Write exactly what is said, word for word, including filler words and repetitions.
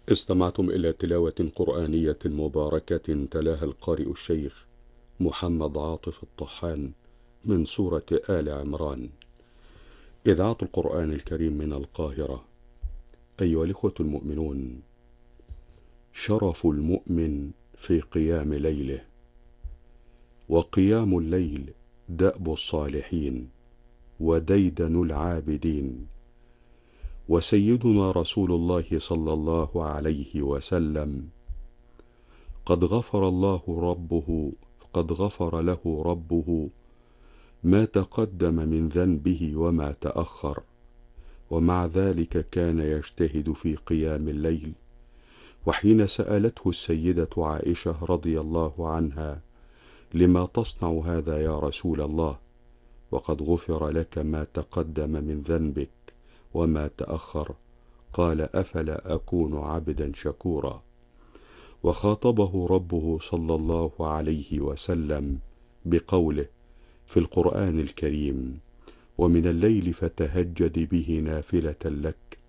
استمعتم إلى تلاوة قرآنية مباركة تلاها القارئ الشيخ محمد عاطف الطحان من سورة آل عمران. إذاعة القرآن الكريم من القاهرة. أيها الإخوة المؤمنون، شرف المؤمن في قيام ليله، وقيام الليل دأب الصالحين وديدن العابدين. وسيدنا رسول الله صلى الله عليه وسلم قد غفر الله ربه قد غفر له ربه ما تقدم من ذنبه وما تأخر، ومع ذلك كان يجتهد في قيام الليل. وحين سألته السيدة عائشة رضي الله عنها: لما تصنع هذا يا رسول الله وقد غفر لك ما تقدم من ذنبك وما تأخر؟ قال: أفلا أكون عبدا شكورا. وخاطبه ربه صلى الله عليه وسلم بقوله في القرآن الكريم: ومن الليل فتهجد به نافلة لك